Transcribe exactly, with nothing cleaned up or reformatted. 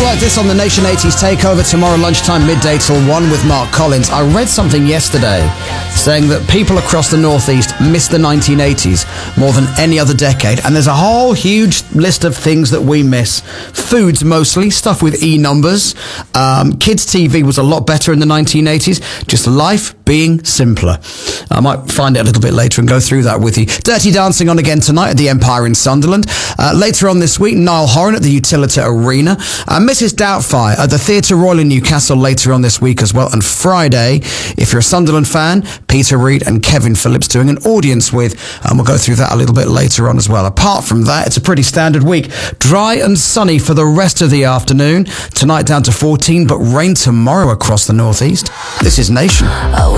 like this on the Nation eighties Takeover tomorrow lunchtime, midday till one with Mark Collins. I read something yesterday saying that people across the Northeast miss the nineteen eighties more than any other decade, and there's a whole huge list of things that we miss. Foods mostly, stuff with E numbers. Um, kids' T V was a lot better in the nineteen eighties, just life being simpler. I might find it a little bit later and go through that with you. Dirty Dancing on again tonight at the Empire in Sunderland. Uh, later on this week, Niall Horan at the Utilita Arena. Uh, Missus Doubtfire at the Theatre Royal in Newcastle later on this week as well. And Friday, if you're a Sunderland fan, Peter Reid and Kevin Phillips doing an audience with, and we'll go through that a little bit later on as well. Apart from that, it's a pretty standard week. Dry and sunny for the rest of the afternoon. Tonight down to fourteen, but rain tomorrow across the northeast. This is Nation.